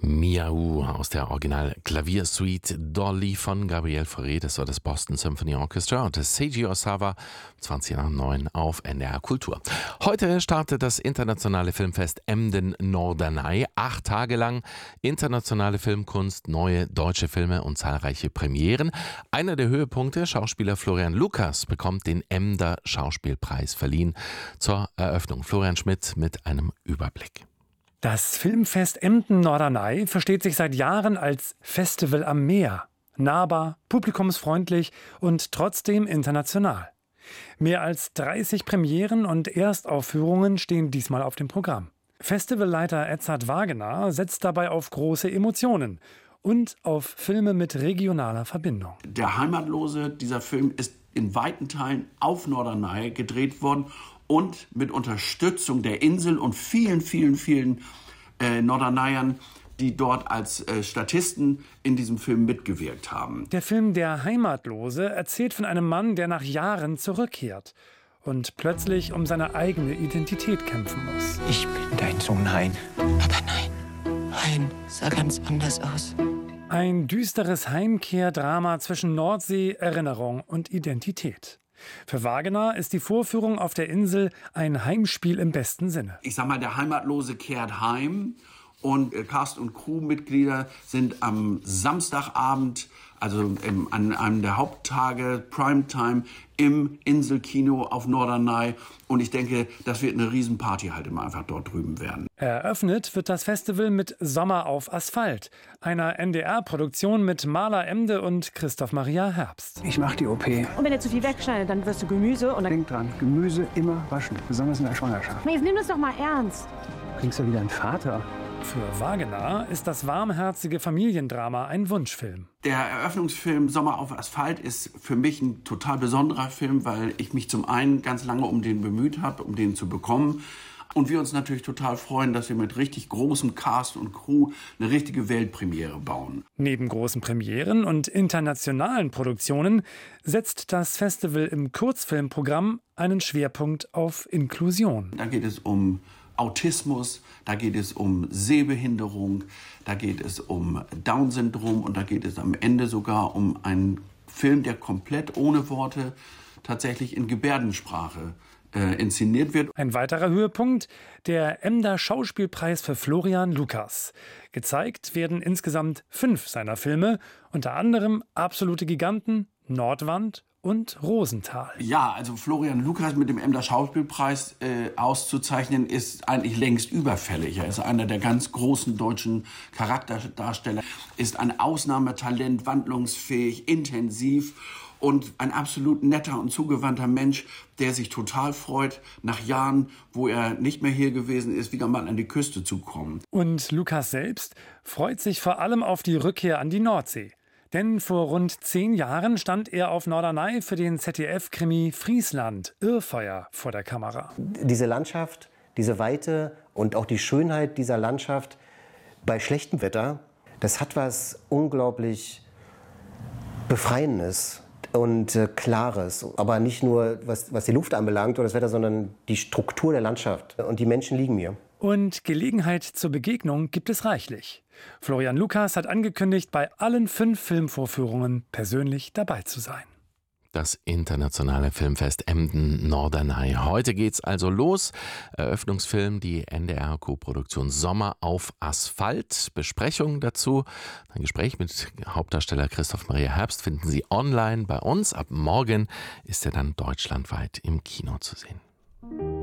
Miaou aus der Original-Klaviersuite Dolly von Gabriel Fauré, das war das Boston Symphony Orchestra, und das Seiji Osawa, 20 nach 9 auf NDR Kultur. Heute startet das internationale Filmfest Emden Norderney. 8 Tage lang internationale Filmkunst, neue deutsche Filme und zahlreiche Premieren. Einer der Höhepunkte, Schauspieler Florian Lucas bekommt den Emder Schauspielpreis verliehen. Zur Eröffnung Florian Schmidt mit einem Überblick. Das Filmfest Emden Norderney versteht sich seit Jahren als Festival am Meer. Nahbar, publikumsfreundlich und trotzdem international. Mehr als 30 Premieren und Erstaufführungen stehen diesmal auf dem Programm. Festivalleiter Edzard Wagener setzt dabei auf große Emotionen und auf Filme mit regionaler Verbindung. Der Heimatlose, dieser Film ist in weiten Teilen auf Norderney gedreht worden und mit Unterstützung der Insel und vielen Norderneyern, die dort als Statisten in diesem Film mitgewirkt haben. Der Film Der Heimatlose erzählt von einem Mann, der nach Jahren zurückkehrt und plötzlich um seine eigene Identität kämpfen muss. Ich bin dein Sohn Hein. Aber nein, Hein sah ganz anders aus. Ein düsteres Heimkehrdrama zwischen Nordsee, Erinnerung und Identität. Für Wagener ist die Vorführung auf der Insel ein Heimspiel im besten Sinne. Ich sag mal, der Heimatlose kehrt heim und Cast- und Crewmitglieder sind am Samstagabend, also an einem der Haupttage, Primetime, im Inselkino auf Norderney. Und ich denke, das wird eine Riesenparty halt immer einfach dort drüben werden. Eröffnet wird das Festival mit Sommer auf Asphalt, einer NDR-Produktion mit Maler Emde und Christoph Maria Herbst. Ich mach die OP. Und wenn er zu viel wegschneidet, dann wirst du Gemüse und dann... Denk dran, Gemüse immer waschen, besonders in der Schwangerschaft. Jetzt nimm das doch mal ernst. Du klingst ja wieder ein Vater. Für Wagener ist das warmherzige Familiendrama ein Wunschfilm. Der Eröffnungsfilm Sommer auf Asphalt ist für mich ein total besonderer Film, weil ich mich zum einen ganz lange um den bemüht habe, um den zu bekommen. Und wir uns natürlich total freuen, dass wir mit richtig großem Cast und Crew eine richtige Weltpremiere bauen. Neben großen Premieren und internationalen Produktionen setzt das Festival im Kurzfilmprogramm einen Schwerpunkt auf Inklusion. Da geht es um Autismus, da geht es um Sehbehinderung, da geht es um Down-Syndrom und da geht es am Ende sogar um einen Film, der komplett ohne Worte tatsächlich in Gebärdensprache inszeniert wird. Ein weiterer Höhepunkt, der Emder Schauspielpreis für Florian Lucas. Gezeigt werden insgesamt 5 seiner Filme, unter anderem Absolute Giganten, Nordwand und Rosenthal. Ja, also Florian Lucas mit dem Emder Schauspielpreis auszuzeichnen, ist eigentlich längst überfällig. Er ist einer der ganz großen deutschen Charakterdarsteller, ist ein Ausnahmetalent, wandlungsfähig, intensiv und ein absolut netter und zugewandter Mensch, der sich total freut, nach Jahren, wo er nicht mehr hier gewesen ist, wieder mal an die Küste zu kommen. Und Lucas selbst freut sich vor allem auf die Rückkehr an die Nordsee. Denn vor rund 10 Jahren stand er auf Norderney für den ZDF-Krimi Friesland, Irrfeuer, vor der Kamera. Diese Landschaft, diese Weite und auch die Schönheit dieser Landschaft bei schlechtem Wetter, das hat was unglaublich Befreiendes und Klares. Aber nicht nur, was die Luft anbelangt oder das Wetter, sondern die Struktur der Landschaft. Und die Menschen liegen mir. Und Gelegenheit zur Begegnung gibt es reichlich. Florian Lucas hat angekündigt, bei allen 5 Filmvorführungen persönlich dabei zu sein. Das internationale Filmfest Emden Norderney. Heute geht's also los. Eröffnungsfilm, die NDR-Koproduktion Sommer auf Asphalt. Besprechungen dazu, ein Gespräch mit Hauptdarsteller Christoph Maria Herbst finden Sie online bei uns. Ab morgen ist er dann deutschlandweit im Kino zu sehen.